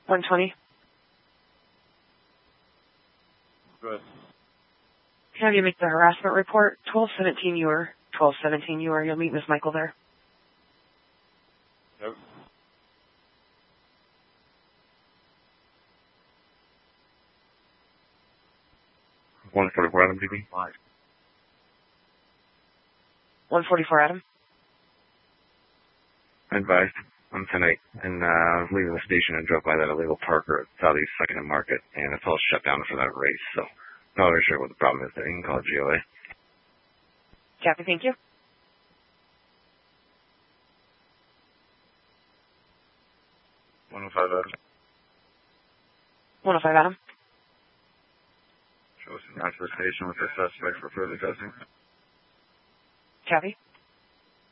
120. Good. Can I have you make the harassment report? 1217 Ewer. 1217 Ewer. You'll meet Miss Michael there. Nope. $144 Adam, TV. 144 Adam. Advised. I'm tonight, and I was leaving the station and drove by that illegal parker at Southeast 2nd and Market, and it's all shut down for that race, so not really sure what the problem is there. You can call GOA. Copy, thank you. $105 Adam. 105 Adam. Show us an out to the station with the suspect for further testing. Copy.